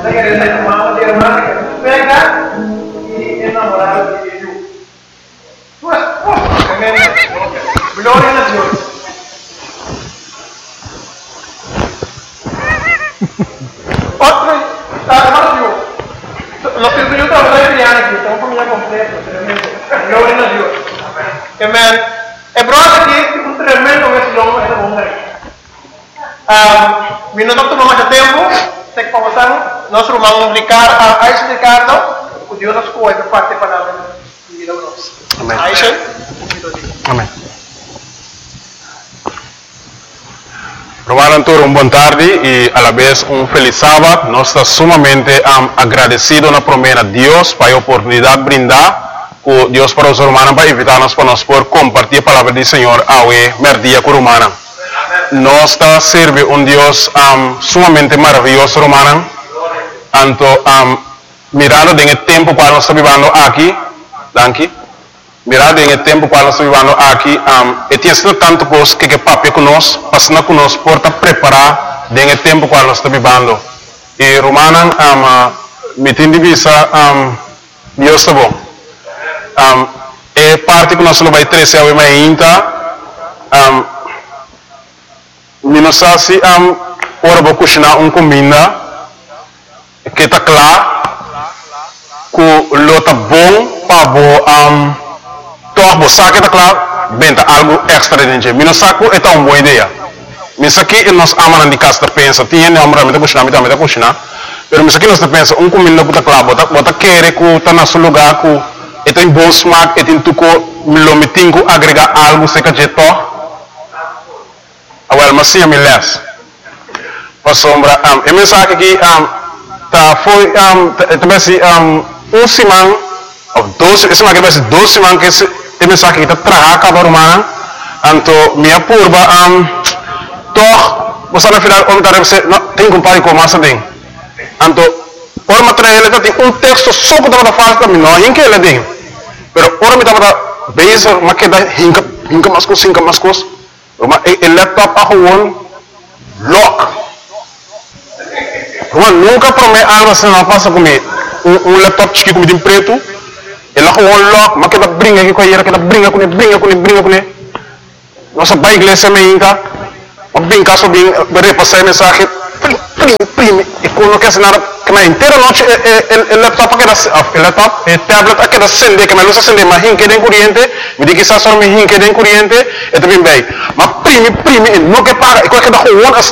de mamá, de hermana, pega y enamorada de Dios. Tu esposo, tremendo. Gloria a Dios. Otro, hermano Dios. Los que yo trabajo de aquí, estamos familia completa, tremendo. Gloria a Dios. Amén. El problema aquí es un tremendo vecino de esa mujer. Mi nome tomou mais tempo, tem que conversar. Nós vamos Ricardo, Aisha Ricardo, o Deus nos cuida para parte da palavra de vida nossa. Amém. Aisha, Amém. Romaran todos boa tarde e a la vez feliz sábado. Nós estamos sumamente agradecidos na promessa de Deus para a oportunidade de brindar com Deus para os romanos para invitar-nos para nós por compartilhar a palavra do Senhor ao merdia com romana. Nós estamos servindo Deus sumamente maravilhoso, romana. Anto mirando em tempo para nós vivendo aqui, danke. Mirando em tempo para nós vivendo aqui, e tem sido tanto coisa que papai conosco, passando conosco por preparar em tempo para nós vivendo. E romana, me tem divisa, Deus está bom. É parte que nós não vai trazer ao ainda. Nós assim, ora vou cozinhar comida que está claro, que lo está bom para todos os saques está claro, bem algo extra dentro. Nós saco é uma boa ideia. Nós aqui nós amamos de casa pensa, tinha não amamos de cozinhar, mas nós aqui nós pensa comida que está claro, bota querer que está na seu lugar, que tem bom smack, tem tudo, lo metinho agregar algo se que jeito. Well, mas sim, me less. Para sombra, a mensagem aqui, foi, também se, semana, ou 12, esse aqui vai ser 12 semanas, que a mensagem aqui está trabalhando cada romana, então, minha curva, você na final, tem que comparar com massa tem. Então, por material, ele tem texto só que estava fácil também, não é que ele tem. Mas, por me estava base, mas que dá hinca mais coisas. El laptop a gewoon lock. Gewoon nunca promete algo assim não passa comigo. Laptop chique como de preto. Ele a gewoon lock, mas que da brinca aqui com ele, que da brinca com ele. Nossa bike igreja me inca. O brinca só bem repassar mensagem. Prime. E quando quer nada que na inteira noite el laptop que da laptop, tablet que da acende, que me luz acende, mas hinque de corrente, me diz que está só me hinque de corrente, e também bem. Mas prime, não que paga, e qualquer da gewoon